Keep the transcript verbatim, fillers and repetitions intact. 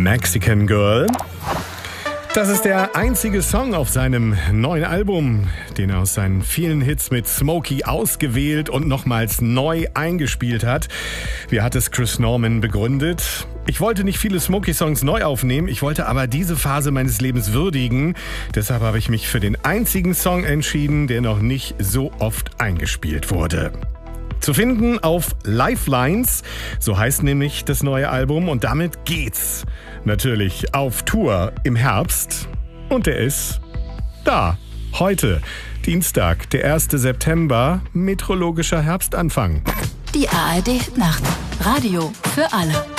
Mexican Girl. Das ist der einzige Song auf seinem neuen Album, den er aus seinen vielen Hits mit Smokey ausgewählt und nochmals neu eingespielt hat. Wie hat es Chris Norman begründet? Ich wollte nicht viele Smokey-Songs neu aufnehmen, ich wollte aber diese Phase meines Lebens würdigen. Deshalb habe ich mich für den einzigen Song entschieden, der noch nicht so oft eingespielt wurde. Zu finden auf Lifelines, so heißt nämlich das neue Album, und damit geht's natürlich auf Tour im Herbst. Und der ist da. Heute, Dienstag, der erste September, meteorologischer Herbstanfang. Die A R D Nacht. Radio für alle.